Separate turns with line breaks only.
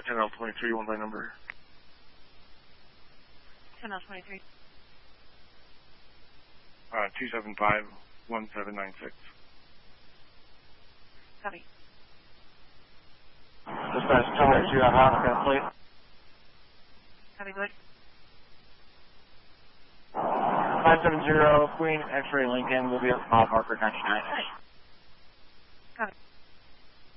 10L23, one by number.
10L23.
275-1796.
Copy.
Dispatch 202 on Oscar, please.
Copy, good.
570 Queen X-Ray Lincoln will be at mile marker 99.
Copy.